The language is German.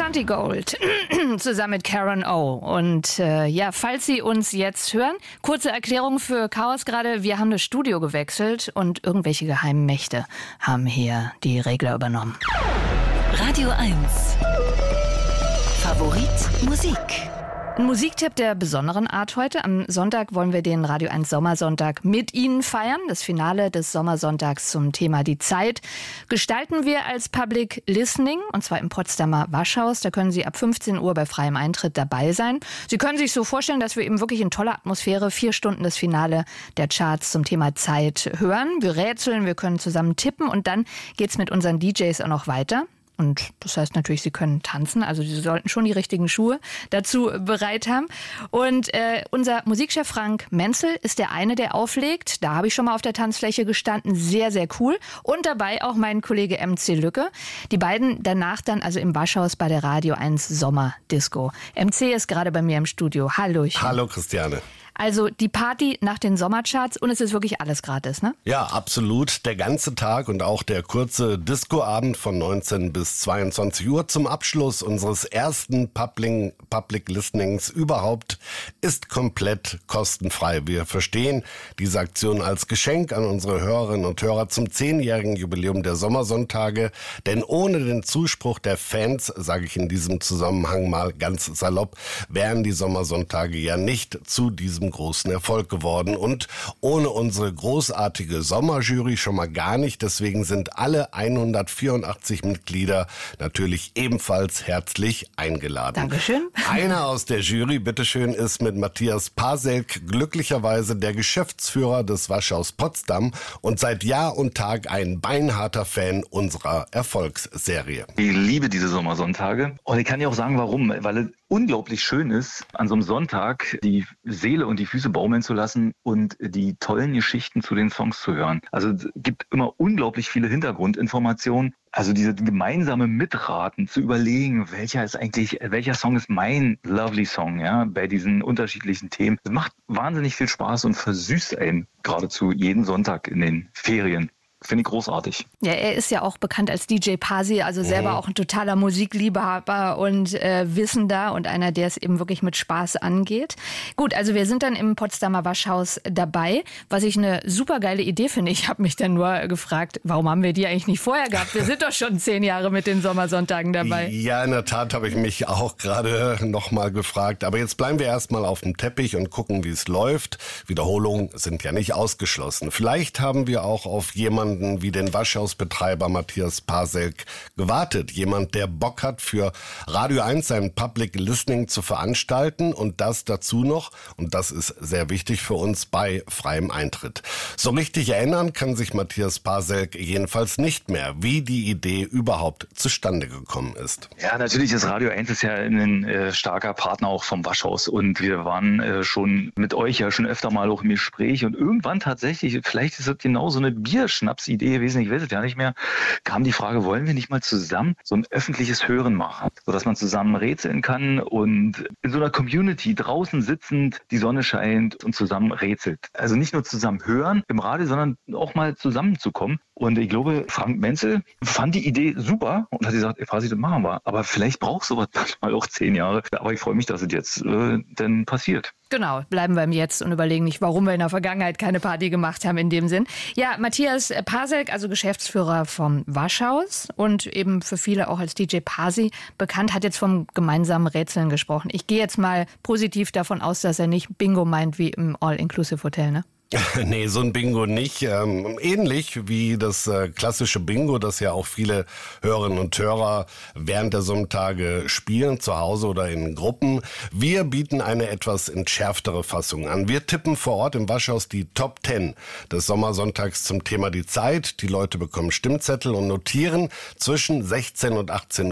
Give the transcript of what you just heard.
Santigold zusammen mit Karen O. Und falls Sie uns jetzt hören, kurze Erklärung für Chaos gerade. Wir haben das Studio gewechselt und irgendwelche geheimen Mächte haben hier die Regler übernommen. Radio 1. Favorit Musik. Ein Musiktipp der besonderen Art heute. Am Sonntag wollen wir den Radio 1 Sommersonntag mit Ihnen feiern. Das Finale des Sommersonntags zum Thema Die Zeit gestalten wir als Public Listening, und zwar im Potsdamer Waschhaus. Da können Sie ab 15 Uhr bei freiem Eintritt dabei sein. Sie können sich so vorstellen, dass wir eben wirklich in toller Atmosphäre 4 Stunden das Finale der Charts zum Thema Zeit hören. Wir rätseln, wir können zusammen tippen und dann geht's mit unseren DJs auch noch weiter. Und das heißt natürlich, Sie können tanzen, also Sie sollten schon die richtigen Schuhe dazu bereit haben. Und unser Musikchef Frank Menzel ist der eine, der auflegt. Da habe ich schon mal auf der Tanzfläche gestanden, sehr, sehr cool. Und dabei auch mein Kollege MC Lücke. Die beiden danach dann also im Waschhaus bei der Radio 1 Sommerdisco. MC ist gerade bei mir im Studio. Hallo. Hallo Christiane. Also die Party nach den Sommercharts und es ist wirklich alles gratis, ne? Ja, absolut. Der ganze Tag und auch der kurze Discoabend von 19 bis 22 Uhr zum Abschluss unseres ersten Public Listenings überhaupt ist komplett kostenfrei. Wir verstehen diese Aktion als Geschenk an unsere Hörerinnen und Hörer zum 10-jährigen Jubiläum der Sommersonntage. Denn ohne den Zuspruch der Fans, sage ich in diesem Zusammenhang mal ganz salopp, wären die Sommersonntage ja nicht zu diesem großen Erfolg geworden und ohne unsere großartige Sommerjury schon mal gar nicht. Deswegen sind alle 184 Mitglieder natürlich ebenfalls herzlich eingeladen. Dankeschön. Einer aus der Jury, bitteschön, ist mit Matthias Paselk glücklicherweise der Geschäftsführer des Waschhaus Potsdam und seit Jahr und Tag ein beinharter Fan unserer Erfolgsserie. Ich liebe diese Sommersonntage und ich kann dir auch sagen, warum. Weil es unglaublich schön ist, an so einem Sonntag die Seele und die Füße baumeln zu lassen und die tollen Geschichten zu den Songs zu hören. Also es gibt immer unglaublich viele Hintergrundinformationen. Also diese gemeinsame Mitraten, zu überlegen, welcher Song ist mein Lovely Song, ja, bei diesen unterschiedlichen Themen. Das macht wahnsinnig viel Spaß und versüßt einen geradezu jeden Sonntag in den Ferien. Finde ich großartig. Ja, er ist ja auch bekannt als DJ Pasi, also selber auch ein totaler Musikliebhaber und Wissender und einer, der es eben wirklich mit Spaß angeht. Gut, also wir sind dann im Potsdamer Waschhaus dabei, was ich eine super geile Idee finde. Ich habe mich dann nur gefragt, warum haben wir die eigentlich nicht vorher gehabt? Wir sind doch schon 10 Jahre mit den Sommersonntagen dabei. Ja, in der Tat habe ich mich auch gerade noch mal gefragt. Aber jetzt bleiben wir erstmal auf dem Teppich und gucken, wie es läuft. Wiederholungen sind ja nicht ausgeschlossen. Vielleicht haben wir auch auf jemanden wie den Waschhausbetreiber Matthias Paselk gewartet. Jemand, der Bock hat, für Radio 1 sein Public Listening zu veranstalten und das dazu noch, und das ist sehr wichtig für uns, bei freiem Eintritt. So richtig erinnern kann sich Matthias Paselk jedenfalls nicht mehr, wie die Idee überhaupt zustande gekommen ist. Ja, natürlich ist Radio 1 ist ja ein starker Partner auch vom Waschhaus und wir waren schon mit euch ja schon öfter mal auch im Gespräch und irgendwann tatsächlich, vielleicht ist es genau so eine Bierschnapsidee gewesen, ich weiß es ja nicht mehr, kam die Frage, wollen wir nicht mal zusammen so ein öffentliches Hören machen, sodass man zusammen rätseln kann und in so einer Community draußen sitzend, die Sonne scheint und zusammen rätselt. Also nicht nur zusammen hören im Radio, sondern auch mal zusammenzukommen. Und ich glaube, Frank Menzel fand die Idee super und hat gesagt, quasi, das machen wir. Aber vielleicht braucht sowas manchmal auch 10 Jahre. Aber ich freue mich, dass es jetzt denn passiert. Genau, bleiben wir im Jetzt und überlegen nicht, warum wir in der Vergangenheit keine Party gemacht haben in dem Sinn. Ja, Matthias Paselk, also Geschäftsführer vom Waschhaus und eben für viele auch als DJ Pasi bekannt, hat jetzt vom gemeinsamen Rätseln gesprochen. Ich gehe jetzt mal positiv davon aus, dass er nicht Bingo meint wie im All-Inclusive-Hotel, ne? Nee, so ein Bingo nicht. Ähnlich wie das klassische Bingo, das ja auch viele Hörerinnen und Hörer während der Sonntage spielen, zu Hause oder in Gruppen. Wir bieten eine etwas entschärftere Fassung an. Wir tippen vor Ort im Waschhaus die Top 10 des Sommersonntags zum Thema Die Zeit. Die Leute bekommen Stimmzettel und notieren zwischen 16 und 18